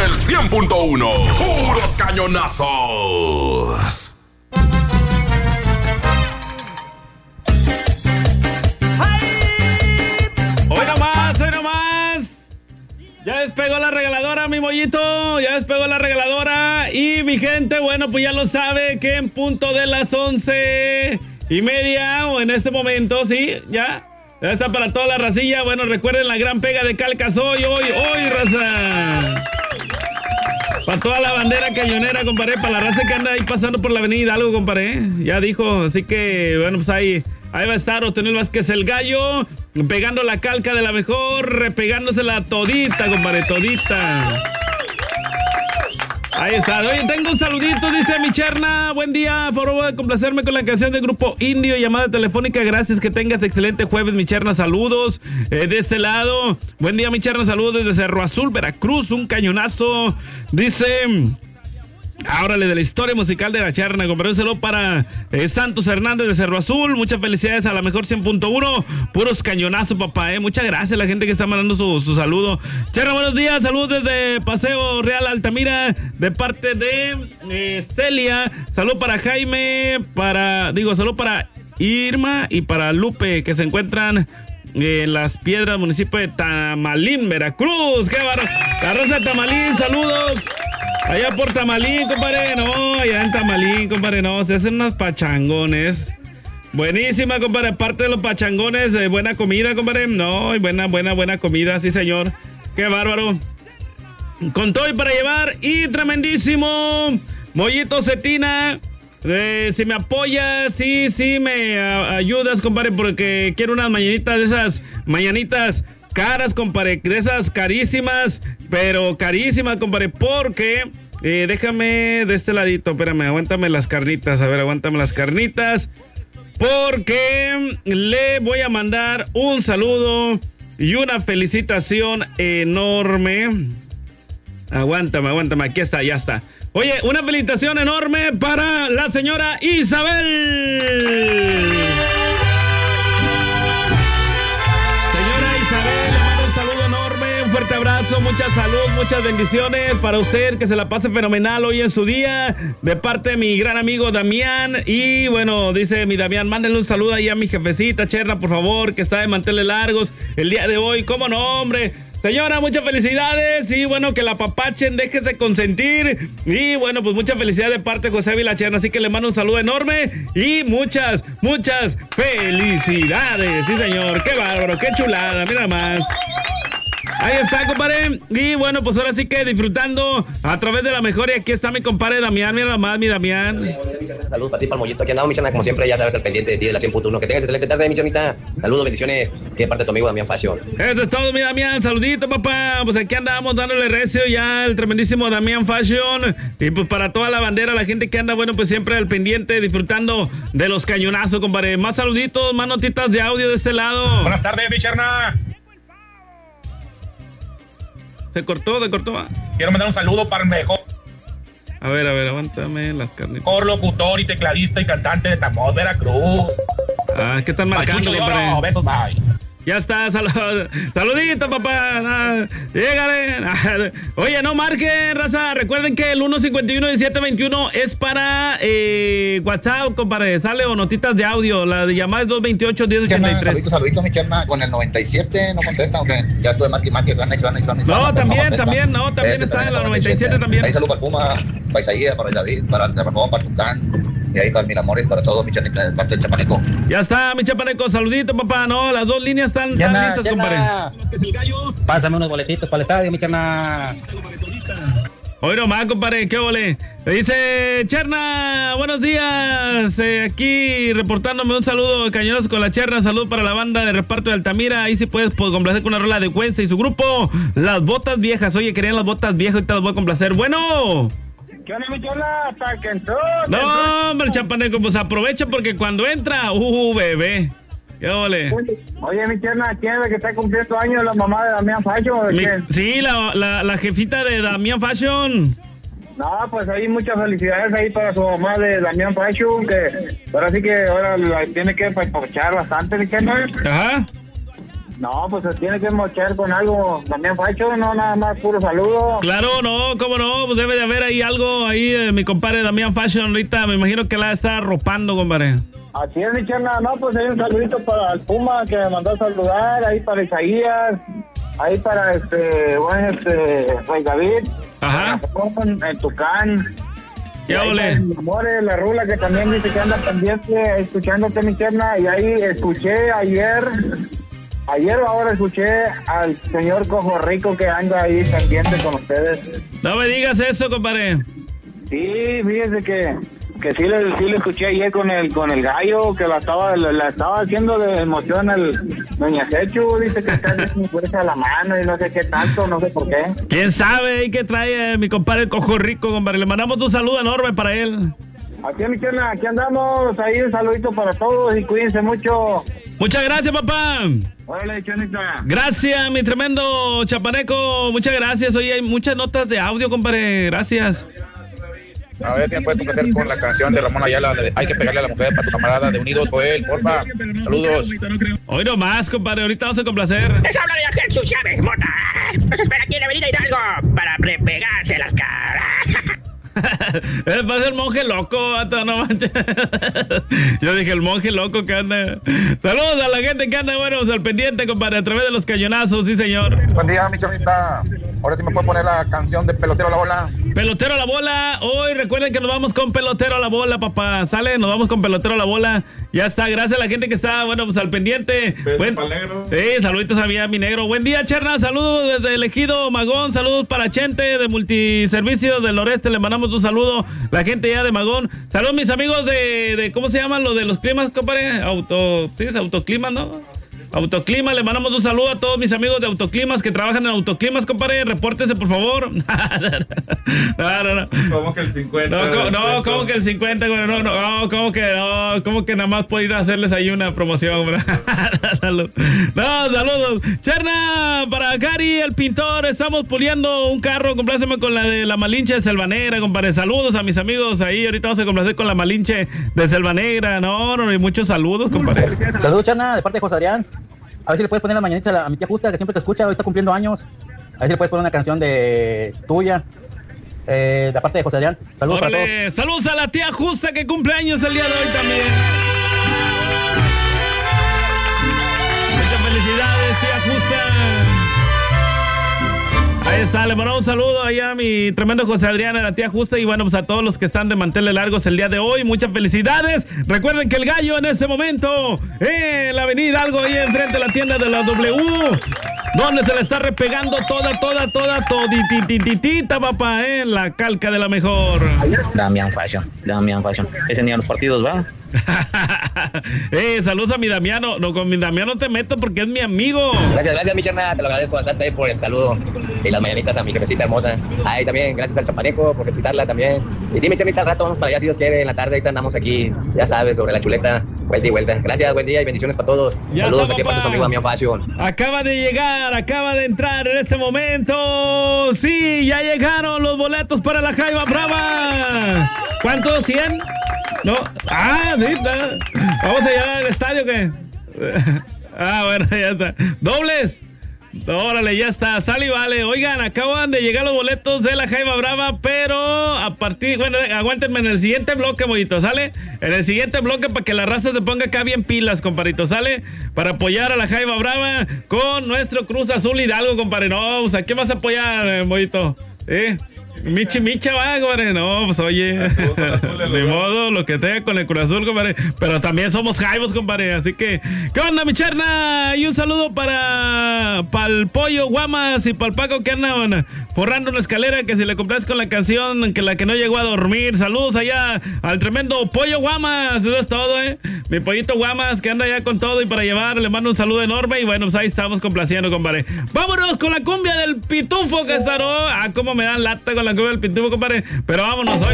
el 100.1. Puros cañonazos. Hoy nomás. Ya despegó la regaladora, mi mollito. Ya despegó la regaladora. Y mi gente, bueno, pues ya lo sabe que en punto de las 11:30 o en este momento, sí, ya está para toda la racilla. Bueno, recuerden la gran pega de Calcas hoy, raza. Para toda la bandera cañonera, compadre. Para la raza que anda ahí pasando por la avenida Hidalgo, compadre. Ya dijo, así que, bueno, pues ahí va a estar Otoniel Vázquez el Gallo, pegando la calca de la mejor, repegándosela todita, compadre, todita. Ahí está. Oye, tengo un saludito, dice mi Cherna. Buen día, por favor, de complacerme con la canción del Grupo Indio, llamada telefónica. Gracias, que tengas excelente jueves, mi Cherna. Saludos de este lado. Buen día, mi Cherna. Saludos desde Cerro Azul, Veracruz. Un cañonazo. Dice... Árale, de la historia musical de la Cherna, compadre. Un saludo para Santos Hernández de Cerro Azul. Muchas felicidades a la mejor 100.1. Puros cañonazos, papá, Muchas gracias a la gente que está mandando su saludo. Cherna, buenos días. Saludos desde Paseo Real Altamira, de parte de Celia. Salud para Jaime, salud para Irma y para Lupe, que se encuentran en Las Piedras, municipio de Tamalín, Veracruz. ¡Qué bárbaro! La raza de Tamalín, saludos. Allá por Tamalín, compadre. No, allá en Tamalín, compadre. No, se hacen unos pachangones. Buenísima, compadre. Aparte de los pachangones, buena comida, compadre. No, buena comida, sí, señor. Qué bárbaro. Con todo y para llevar. Y tremendísimo Mollito Cetina. Si me apoyas, sí, me ayudas, compadre, porque quiero unas mañanitas de esas mañanitas caras, compadre, de esas carísimas, pero carísimas, compadre, porque déjame de este ladito, espérame, aguántame las carnitas, porque le voy a mandar un saludo y una felicitación enorme. Aguántame, aquí está, ya está. Oye, una felicitación enorme para la señora Isabel. Señora Isabel, le mando un saludo enorme, un fuerte abrazo, mucha salud, muchas bendiciones para usted, que se la pase fenomenal hoy en su día, de parte de mi gran amigo Damián. Y bueno, dice mi Damián, mándenle un saludo ahí a mi jefecita Cherna, por favor, que está de manteles largos el día de hoy. ¿Cómo no, hombre? Señora, muchas felicidades y bueno, que la apapachen, déjese consentir y bueno, pues mucha felicidad de parte de José Vilacherna, así que le mando un saludo enorme y muchas felicidades, sí señor, qué bárbaro, qué chulada, mira más. Ahí está, compadre. Y bueno, pues ahora sí que disfrutando a través de la mejor. Y aquí está mi compadre Damián. Mira más, mi Damián. Saludos para ti, para el mollito. Aquí andamos, mi Cherna, como siempre, ya sabes, al pendiente de ti de la 100.1. Que tengas excelente tarde, mi Chernita. Saludos, bendiciones. De parte de tu amigo Damián Fashion. Eso es todo, mi Damián. Saludito, papá. Pues aquí andamos dándole recio ya al tremendísimo Damián Fashion. Y pues para toda la bandera, la gente que anda, bueno, pues siempre al pendiente, disfrutando de los cañonazos, compadre. Más saluditos, más notitas de audio de este lado. Buenas tardes, mi Cherna. Se cortó. Quiero mandar un saludo para el mejor. A ver, aguántame las carnitas. Mejor locutor y tecladista y cantante de Tamoz, Veracruz. ¿Qué están marcando, compadre? Besos, bye. Ya está, saludito, papá. Llégale. Oye, no marquen, raza. Recuerden que el 151-1721 es para WhatsApp, compadre. Sale o notitas de audio. La de llamada es 228-1083. Saludito, mi Cherna. Con el 97 no contesta, aunque ya estuve marque. No, también está en la 97 también. Ahí saludo para Puma, para Isaías, para David, para el Ramón, para Tucán. Y ahí para Mil Amores, para todos, mi Chernita, de parte del Chapaneco. Ya está, mi Chapaneco. Saludito, papá. No, las dos líneas están listas, compadre. Pásame unos boletitos para el estadio, mi Cherna. Hoy nomás, compadre, qué ole. Le dice Cherna, buenos días. Aquí reportándome un saludo cañonazo con la Cherna. Salud para la banda de reparto de Altamira. Ahí sí puedes complacer con una rola de Cuenca y su grupo, Las Botas Viejas. Oye, querían las botas viejas, ahorita las voy a complacer. Bueno. ¿Qué onda, mi Cherna? Hasta que entró. No, hombre, Chapaneco, pues aprovecha porque cuando entra, bebé. ¿Qué ole? Oye, mi Cherna, ¿quién es la que está cumpliendo años, la mamá de Damián Fashion? Sí, la jefita de Damián Fashion. No, pues hay muchas felicidades ahí para su mamá de Damián Fashion, que ahora sí que ahora la tiene que aprovechar bastante, mi Cherna. Ajá. No, pues se tiene que mochar con algo. Damián Facho, no nada más puro saludo. Claro, no, cómo no, pues debe de haber ahí algo ahí, mi compadre Damián Fashion, ahorita me imagino que la está arropando, compadre. Así es, mi Cherna. No, pues hay un saludito para el Puma que me mandó a saludar, ahí para Isaías, ahí para Rey David. Ajá. El Tucán. Ya ole. La Rula que también dice que anda pendiente escuchándote, mi Cherna. Y ahí escuché ayer o ahora escuché al señor Cojo Rico que anda ahí pendiente con ustedes. No me digas eso, compadre. Sí, fíjese que sí le escuché ayer con el gallo, que la estaba haciendo de emoción el Doña Sechu, dice que está sin fuerza a la mano y no sé qué tanto, no sé por qué. ¿Quién sabe ahí qué trae mi compadre el Cojo Rico, compadre? Le mandamos un saludo enorme para él. Aquí, mi Cherna, aquí andamos, ahí un saludito para todos y cuídense mucho. Muchas gracias, papá. Órale, Chanita. Gracias, mi tremendo chapaneco. Muchas gracias. Oye, hay muchas notas de audio, compadre. Gracias. A ver si me puedes complacer con la canción de Ramón Ayala, de Hay que pegarle a la mujer, para tu camarada de Unidos, Joel, porfa. Saludos. Hoy nomás, compadre, ahorita vamos a complacer. Les habla de Jesús Chávez Mota. Nos espera aquí en la avenida Hidalgo para pegarse las caras. Va a ser el monje loco, vato, no manches. Yo dije el monje loco que anda. Saludos a la gente que anda, bueno, al pendiente, compadre, a través de los cañonazos, sí, señor. Buen día, mi chavita. Ahora sí me puedes poner la canción de Pelotero a la Bola. Pelotero a la Bola. Hoy recuerden que nos vamos con Pelotero a la Bola, papá. Sale, nos vamos con Pelotero a la Bola. Ya está, gracias a la gente que está, bueno, pues al pendiente. Saluditos a mi negro. Buen día, Cherna. Saludos desde el Ejido Magón. Saludos para Chente de Multiservicios del Noreste. Le mandamos un saludo. La gente ya de Magón. Saludos mis amigos de ¿cómo se llaman? Lo de los climas, compadre. Autoclima, ¿no? Autoclima, le mandamos un saludo a todos mis amigos de Autoclimas que trabajan en Autoclimas, compadre. Repórtense, por favor. No. ¿Cómo que el 50? ¿Cómo que el 50? ¿Cómo que nada más puedo ir a hacerles ahí una promoción, bro? Saludos. Cherna, para Gary, el pintor. Estamos puliendo un carro. Compláceme con la de la Malinche de Selva Negra, compadre. Saludos a mis amigos ahí. Ahorita vamos a complacer con la Malinche de Selva Negra. No, y muchos saludos, compadre. Saludos, Cherna, de parte de José Adrián. A ver si le puedes poner las mañanitas a mi tía Justa, que siempre te escucha, hoy está cumpliendo años. A ver si le puedes poner una canción de tuya, de parte de José Adrián. Saludos a todos. Saludos a la tía Justa que cumple años el día de hoy también. Muchas felicidades, tía Justa. Ahí está, le mandamos un saludo allá a mi tremendo José Adrián, a la tía Justa y bueno, pues a todos los que están de manteles largos el día de hoy. Muchas felicidades. Recuerden que el gallo en este momento en la avenida Hidalgo, ahí enfrente de la tienda de la W, donde se le está repegando toda, toditititita, papá, la calca de la mejor. Damián Fashion. Ese ni a los partidos va. Saludos a mi Damiano. No, con mi Damiano te meto porque es mi amigo. Gracias, mi Cherna. Te lo agradezco bastante por el saludo y las mañanitas a mi jefecita hermosa. Ahí también, gracias al chapaneco por felicitarla también. Y sí, mi Chernita, al rato vamos para allá, si Dios quiere, en la tarde. Ahorita andamos aquí, ya sabes, sobre la chuleta, vuelta y vuelta. Gracias, buen día y bendiciones para todos. Ya saludos está, aquí para nuestro amigo Damián Fashion. Acaba de llegar, acaba de entrar en este momento. Sí, ya llegaron los boletos para la Jaiba Brava. ¿Cuántos? ¿100? No. Sí, vamos a llegar al estadio, ¿qué? Bueno, ya está. ¿Dobles? Órale, ya está. Sale y vale. Oigan, acaban de llegar los boletos de la Jaiba Brava, pero a partir... Bueno, aguántenme en el siguiente bloque, mojito, ¿sale? En el siguiente bloque para que la raza se ponga acá bien pilas, compadrito, ¿sale? Para apoyar a la Jaiba Brava con nuestro Cruz Azul Hidalgo, compadre. No, pues, ¿a quién vas a apoyar, mojito? Micha va, compadre. No, pues oye, de modo lo que tenga con el Cruz Azul, compadre. Pero también somos jaibos, compadre. Así que, ¿qué onda, mi Cherna? Y un saludo para el Pollo Guamas y para el Paco que andan forrando una escalera. Que si le compras con la canción, que la que no llegó a dormir. Saludos allá al tremendo Pollo Guamas. Eso es todo, mi pollito Guamas que anda allá con todo y para llevar. Le mando un saludo enorme. Y bueno, pues ahí estamos complaciendo, compadre. Vámonos con la cumbia del Pitufo, que está, ¿no? Cómo me dan lata con la cumbia del Pitufo, compadre. Pero vámonos hoy.